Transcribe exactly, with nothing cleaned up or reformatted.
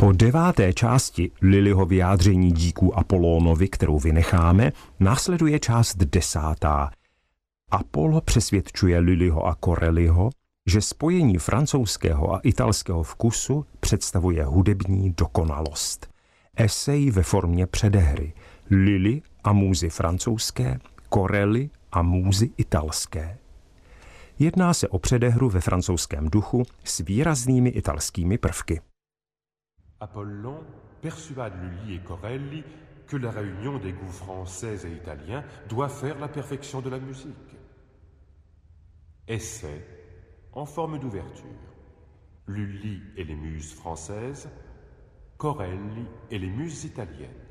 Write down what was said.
Po deváté části Lilliho vyjádření díků Apolónovi, kterou vynecháme, následuje část desátá. Apollo přesvědčuje Lilliho a Corelliho, že spojení francouzského a italského vkusu představuje hudební dokonalost. Esej ve formě předehry. Lilli a můzy francouzské, Corelli a můzy italské. Jedná se o předehru ve francouzském duchu s výraznými italskými prvky. Apollon persuade Lully et Corelli que la réunion des goûts français et italiens doit faire la perfection de la musique. Essai en forme d'ouverture. Lully et les muses françaises, Corelli et les muses italiennes.